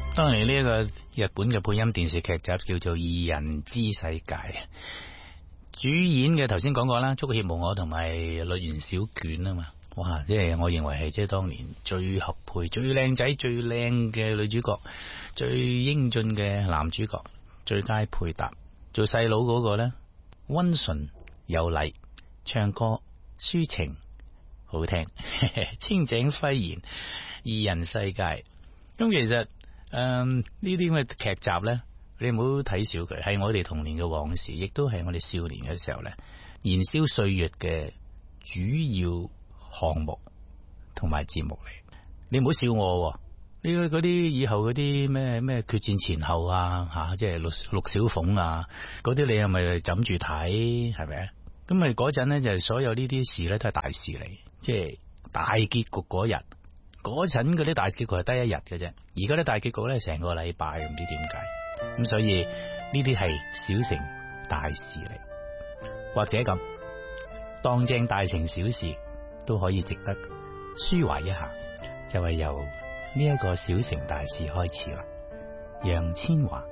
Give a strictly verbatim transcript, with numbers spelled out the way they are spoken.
當然呢一個日本嘅配音電視劇集叫做《二人之世界》，主演嘅頭先講過啦，竹脇無我同埋栗原小卷啊嘛，哇！即係我認為係即係當年最合配、最靚仔、最靚嘅女主角、最英俊嘅男主角，最佳配搭。做細佬嗰個呢，溫順有禮，唱歌抒情好聽，清井輝彥，二人世界。咁其實誒呢啲咁嘅劇集呢，你唔好睇小佢，係我哋童年嘅往事，亦都係我哋少年嘅時候呢，燃燒歲月嘅主要項目同埋節目嚟。你唔好笑我，呢個嗰啲以後嗰啲咩咩決戰前後啊吓，即係陸陸小鳳啊嗰啲，你係咪枕住睇係咪啊？咁咪嗰陣呢，就係所有呢啲事呢，都係大事嚟，即係大結局嗰日。嗰陣嗰啲大結局係得一日嘅啫，而家啲大結局咧成個禮拜，唔知點解。咁所以呢啲係小城大事嚟，或者咁當正大城小事都可以值得抒懷一下，就係由呢一個小城大事開始啦。楊千嬅，